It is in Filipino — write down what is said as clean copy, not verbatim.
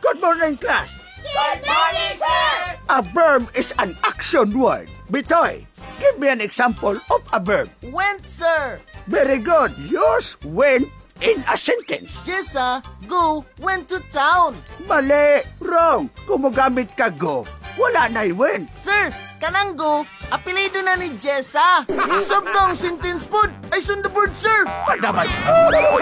Good morning, class. Good morning, sir! A verb is an action word. Bitoy, give me an example of a verb. Went, sir. Very good. Use went in a sentence. Jessa, go, went to town. Mali. Wrong. Kung magamit ka go, wala na went. Sir, kanang go, apelido na ni Jessa. Sabdang sentence pod ay sundabord, sir. Padaman.